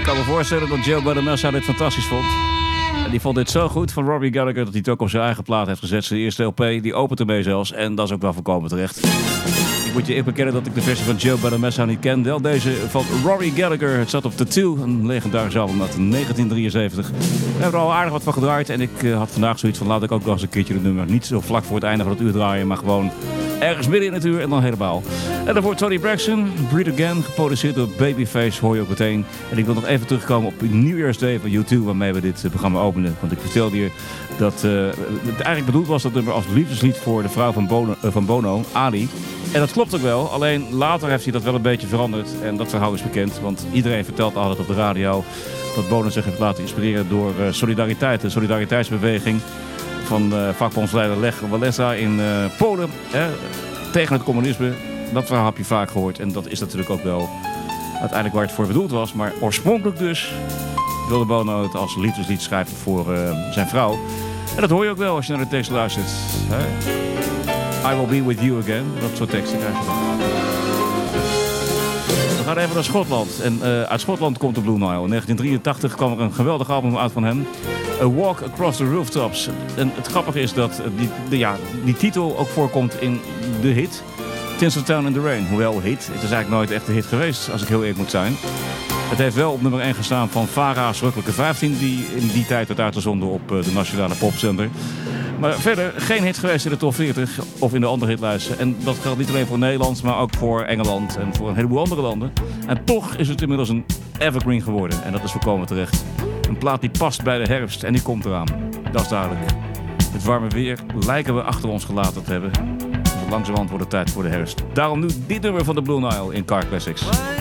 kan me voorstellen dat Joe Bonamassa dit fantastisch vond. En die vond dit zo goed van Robbie Gallagher dat hij het ook op zijn eigen plaat heeft gezet. Zijn eerste LP, die opent ermee zelfs. En dat is ook wel volkomen terecht. Ik moet je eerlijk bekennen dat ik de versie van Joe Bonamassa niet ken. Wel deze van Robbie Gallagher. Het zat op Tattoo, een legendarisch album uit 1973. We hebben er al aardig wat van gedraaid. En ik had vandaag zoiets van, laat ik ook nog eens een keertje het nummer. Niet zo vlak voor het einde van het uur draaien, maar gewoon ergens midden in het uur en dan helemaal. En dan wordt Tony Braxton, Breathe Again, geproduceerd door Babyface, hoor je ook meteen. En ik wil nog even terugkomen op New Year's Day van U2, waarmee we dit programma openen. Want ik vertelde hier dat het eigenlijk bedoeld was dat nummer als liefdeslied voor de vrouw van Bono, Ali. En dat klopt ook wel, alleen later heeft hij dat wel een beetje veranderd. En dat verhaal is bekend, want iedereen vertelt altijd op de radio dat Bono zich heeft laten inspireren door Solidariteit, de solidariteitsbeweging van vakbondsleider Lech Walesa in Polen, tegen het communisme. Dat verhaal heb je vaak gehoord en dat is natuurlijk ook wel uiteindelijk waar het voor bedoeld was. Maar oorspronkelijk dus wilde Bono het als liefdeslied schrijven voor zijn vrouw. En dat hoor je ook wel als je naar de tekst luistert. I will be with you again. Dat soort teksten krijg je dan. We gaan even naar Schotland. En uit Schotland komt de Blue Nile. In 1983 kwam er een geweldig album uit van hem. A Walk Across the Rooftops. En het grappige is dat die titel ook voorkomt in de hit Tinseltown in the Rain. Hoewel hit, het is eigenlijk nooit echt een hit geweest, als ik heel eerlijk moet zijn. Het heeft wel op nummer 1 gestaan van Vara's Rukkelijke 15, die in die tijd werd uitgezonden op de nationale popzender. Maar verder geen hit geweest in de top 40 of in de andere hitlijsten. En dat geldt niet alleen voor Nederland, maar ook voor Engeland en voor een heleboel andere landen. En toch is het inmiddels een evergreen geworden. En dat is volkomen terecht. Een plaat die past bij de herfst en die komt eraan. Dat is duidelijk. Het warme weer lijken we achter ons gelaten te hebben. Langzamerhand wordt het tijd voor de herfst. Daarom nu dit nummer van de Blue Nile in Car Classics.